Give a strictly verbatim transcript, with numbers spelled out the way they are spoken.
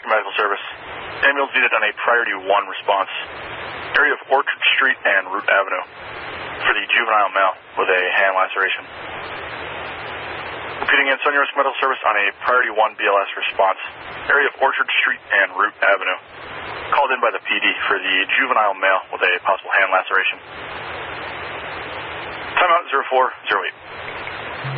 Rescue Medical Service. Ambulance needed on a priority one response. Area of Orchard Street and Root Avenue for the juvenile male with a hand laceration. Repeating again, Sonia Rescue Medical Service on a priority one B L S response. Area of Orchard Street and Root Avenue. Called in by the P D for the juvenile male with a possible hand laceration. Timeout zero four zero eight.